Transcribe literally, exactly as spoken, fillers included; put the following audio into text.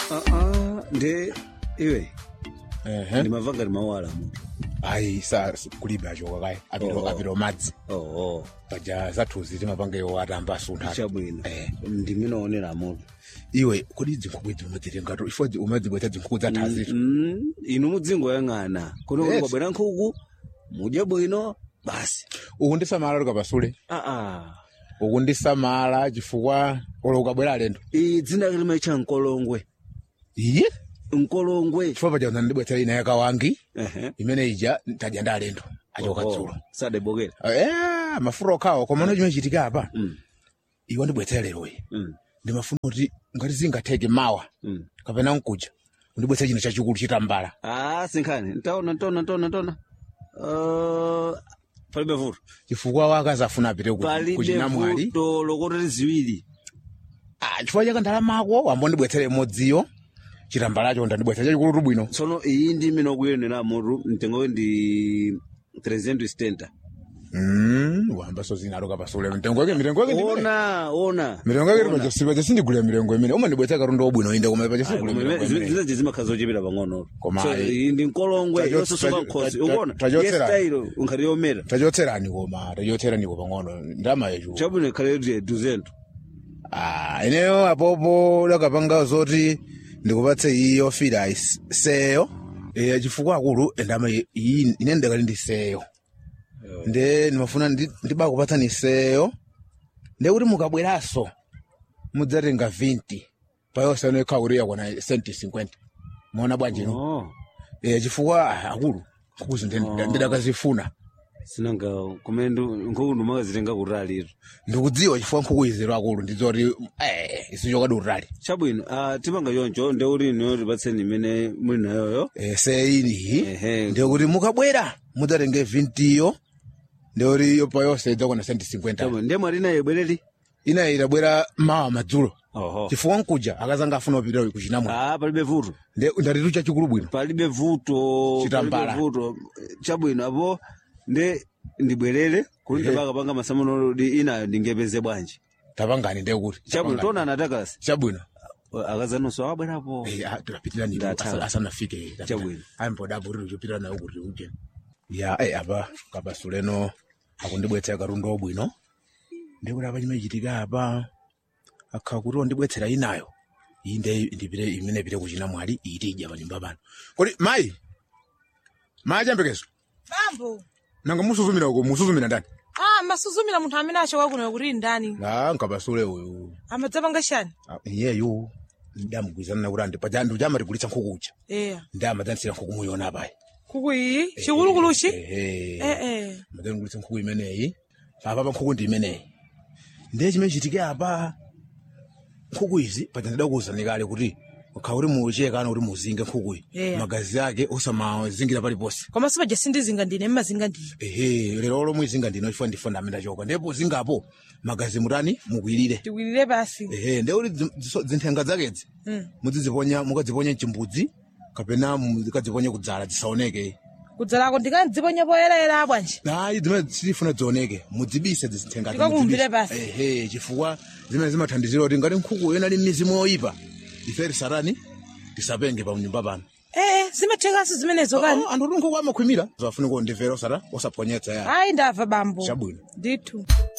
Ah ah nde iwe. Eh. Ndi mavaga ndi mawala munthu. Ayi sa kulibe achoka kai. Apiro Oh. apiro madzi. Oh oh. Paja zathuzi timapanga iwo atamba asuntha. Chabwino. Eh. Ndi minaonera munthu. Iwe kodi zinkhuku idzi umadzire ngato ifo umadzibwetsa zinkhuku zathazitu. Mm, inu mudzingo yang'ana. Kuno Yes. kwabwera nkhuku. Mudye bwino basi. Ukundisamala lukapasule. Ah ah. Ukundisamala chifukwa olo ukabwera alendo. I dzina lime cha Nkolongwe. Iye? Nkolongwe. Chifukwa paja unandibwetsera ina yakawangi. Ehe. Imene ija taja ndi alendo. Achoka dzulo. Sade bogera. Eh, mafuro okhawo koma ono chimene chitika apa. Mm. Iwe ndibwetsera lero iyi. Mm. Ndimafuna kuti ngati zingatheke mawa. Mm. Kapena nkuja. Undibwetsera chino chachikulu chitambala. Ah, sinkhani. Ntaona ntaona ntaona ntaona. Uh, palibe vuto. Chifukwa wakazi afuna apite ku Palibe kuchinamwali. vuto lokotera ziwiri. Ah, chifukwa chaka ndalama ako wambondibwetsera imodziyo. Chitambalacho ndandibwetsera chachikulu bwino. Tsono iyi ndi mina kuyenera mutu mtengo ndi trezentos e setenta. Mm, wamba so zinalo kapasule mitengo yake mitengo yake ndimene. Ona, ona. Mirengo yake Ona. paja sipa sindigulira mirengo imene. Uma ndibwetsera karundo obwino inde koma paja sigulira mirengo imene. Zizi zimakhazo chipira pang'ono. Koma So ayi. iyi ndi Nkolongwe Tajo- yososoka tajo- nkhosi. tajo- Ukona? tajotsera. Yes style unkhali yomera. Tachotserani koma, tachotserani ko pang'ono. Ndama yechu. Chabwino khale ndi duzento. Ah, ineyo apopo lakapanga zoti ndikupatse iyo fira is- seyo. Eh chifukwa akulu ndama iyi ine ndakali ndi seyo. Nde nimafuna ndi ndiba kupatsa ni seyo. Nde kuti mukabweraso mudzatenga vinte. Payose no ikhauriya kona senti cinquenta. Muona bwanji no? Oh. Eh chifukwa ah, akulu kukuzi ndidakazifuna. Sinanga kumendo nkhuku ndumazitenga kuraliro. Ndikudziwa chifukwa nkhuku izero akulu ndizoti eh isichoka durali. Chabwino, ah tipanga yonjo nde uri no ribatseni imene muli nayoyo. Eh seini Ehe. ndio kuti mukabwera mudzatenge vinte yo ndio kuti yo payose idzakona senti cinquenta. Chabwino, nde mwalina yebwereri? Ina irabwera mawa madzulo. Oho. Chifukwa nkuja akazanga afuna kupita kuchinamwa. Ah, palibe vuto. Nde ndaritu chachikulu bwino. Palibe vuto. Chitambala. Palibe vuto. Chabwino apo nde ndibwerere kuti Ehe. ndipaka panga masamono di ina ndingepeze bwanji. Tapangani nde kuti. Chabwino tona anatakasi. Chabwino. Akazanonso abwerapo. Eh ah tulapitira ni Ndathawa. asanafike. Chabwino. Aimboda buri uchopita nayo kuti uje. Ya eh apa kabasuleno akundibwetsera karundo bwino. Ndikuti apa chimene chitika apa akhakuti ndibwetsera inayo. Inde ndipire imene pite kuchina mwali itija panyumba pano. Kodi mai? Mai chambekezo. Bambo. Nanga musuzumira uko musuzumira ndani? Ah, masuzumira munthu amene achoka kuno kuti ndani. La nkabasule uyu. Amadzapanga chani? Iyeyo ndamugwizana na kurande paja ndu jama rigulitsa nkukuja. Eh. Ndama dansira nkuku muyona bai. Kuku iyi, chikulukuluchi? Eh. Eh eh. Madan gulitsa nkuku imeneyi. Apa pa nkuku ndi imeneyi. Ndiye chimene chitike apa nkuku izi paja ndakuzani kale kuti ukhauri muche kana uri muzinga nkuku iyi. Yeah. Magazi yake osamazingira pali pose. Koma sipaja sindizinga ndine mmazinga ndine. Ehe, lero lo muzinga ndino chifukwa ndi fundamenta choka. Ndipo zingapo magazi mutani mukwirire. Tikwirire basi. Ehe, nde uri dzinthenga zakedzi. Mm. Mudzidziponya mukadziponya chimbudzi kapena mukadziponya kudzala dzisaoneke. Kudzalako ndikandziponya poyerera bwanji. Hayi dzimene sifuna dzioneke mudzibise dzinthenga. Ndikakumbire basi. Ehe, chifukwa zimene zimathandizira kuti ngati nkhuku yena ali mizimu yoyipa ife risarani tisapenge pa nyumba pano. Eh, zimathekaso zimenezo kani? Anthu nkhuku amakhwimira zafuna kundimvera osara osaponyetsa ya. Ayi ndava bambo. Chabwino. Ndithu.